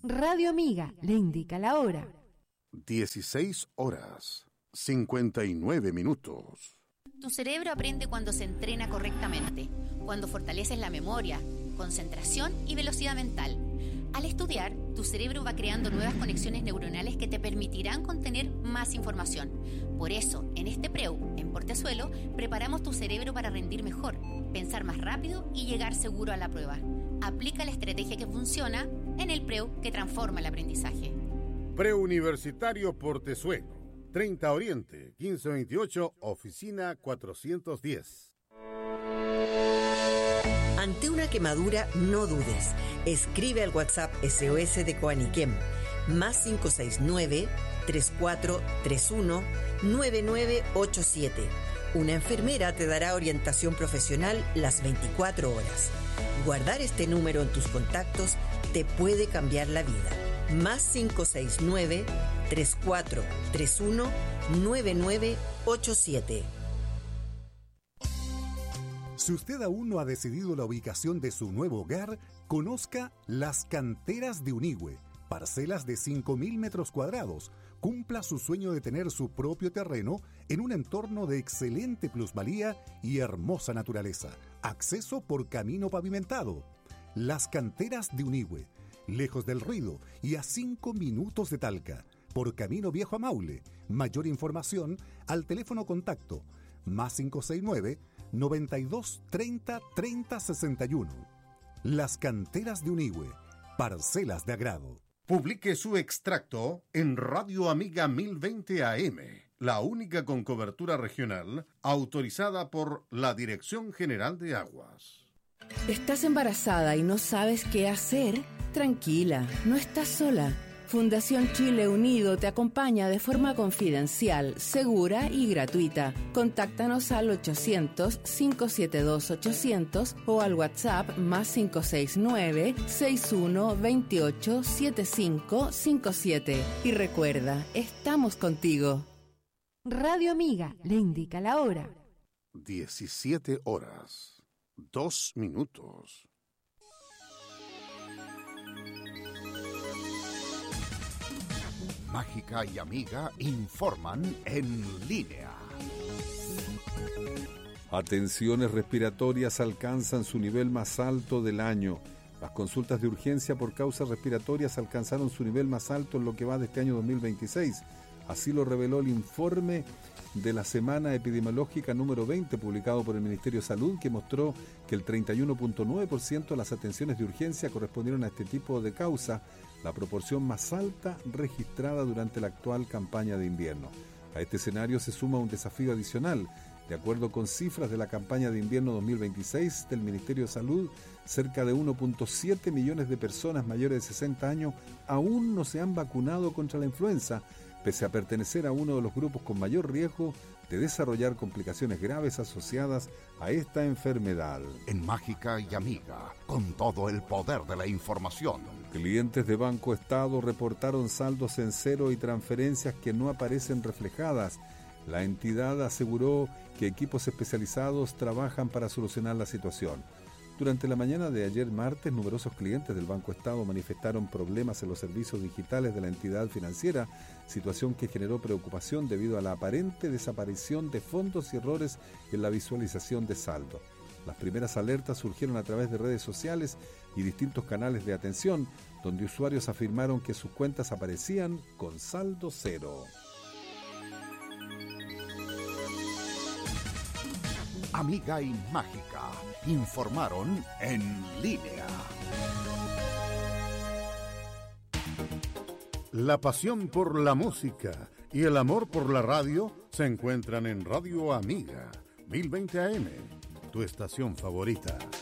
Radio Amiga le indica la hora. 16:59. Tu cerebro aprende cuando se entrena correctamente, cuando fortaleces la memoria, concentración y velocidad mental. Al estudiar, tu cerebro va creando nuevas conexiones neuronales que te permitirán contener más información. Por eso, en este PREU, en Portezuelo, preparamos tu cerebro para rendir mejor, pensar más rápido y llegar seguro a la prueba. Aplica la estrategia que funciona en el PREU que transforma el aprendizaje. Preuniversitario Portezuelo, 30 Oriente, 1528, oficina 410. Ante una quemadura, no dudes. Escribe al WhatsApp SOS de Coaniquem, más 569-3431-9987. Una enfermera te dará orientación profesional las 24 horas. Guardar este número en tus contactos te puede cambiar la vida. Más 569-3431-9987. Si usted aún no ha decidido la ubicación de su nuevo hogar, conozca Las Canteras de Unigüe, parcelas de 5.000 metros cuadrados. Cumpla su sueño de tener su propio terreno en un entorno de excelente plusvalía y hermosa naturaleza. Acceso por camino pavimentado. Las Canteras de Unigüe, lejos del ruido y a 5 minutos de Talca, por camino viejo a Maule. Mayor información al teléfono contacto más 569-92 30 30 61. Las Canteras de Unigüe, parcelas de agrado. Publique su extracto en Radio Amiga 1020 AM, la única con cobertura regional autorizada por la Dirección General de Aguas. ¿Estás embarazada y no sabes qué hacer? Tranquila, no estás sola. Fundación Chile Unido te acompaña de forma confidencial, segura y gratuita. Contáctanos al 800-572-800 o al WhatsApp más 569-6128-7557. Y recuerda, estamos contigo. Radio Amiga le indica la hora. 17:02. Mágica y Amiga informan en línea. Atenciones respiratorias alcanzan su nivel más alto del año. Las consultas de urgencia por causas respiratorias alcanzaron su nivel más alto en lo que va de este año 2026. Así lo reveló el informe de la semana epidemiológica número 20, publicado por el Ministerio de Salud, que mostró que el 31.9% de las atenciones de urgencia correspondieron a este tipo de causa, la proporción más alta registrada durante la actual campaña de invierno. A este escenario se suma un desafío adicional. De acuerdo con cifras de la campaña de invierno 2026 del Ministerio de Salud, cerca de 1.7 millones de personas mayores de 60 años aún no se han vacunado contra la influenza, pese a pertenecer a uno de los grupos con mayor riesgo de desarrollar complicaciones graves asociadas a esta enfermedad. En Mágica y Amiga, con todo el poder de la información. Clientes de Banco Estado reportaron saldos en cero y transferencias que no aparecen reflejadas. La entidad aseguró que equipos especializados trabajan para solucionar la situación. Durante la mañana de ayer martes, numerosos clientes del Banco Estado manifestaron problemas en los servicios digitales de la entidad financiera, situación que generó preocupación debido a la aparente desaparición de fondos y errores en la visualización de saldo. Las primeras alertas surgieron a través de redes sociales y distintos canales de atención, donde usuarios afirmaron que sus cuentas aparecían con saldo cero. Amiga y Mágica informaron en línea. La pasión por la música y el amor por la radio se encuentran en Radio Amiga 1020 AM, tu estación favorita.